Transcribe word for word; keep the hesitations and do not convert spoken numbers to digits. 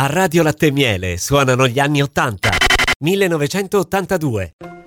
A Radio Latte e Miele suonano gli anni ottanta. millenovecentottantadue.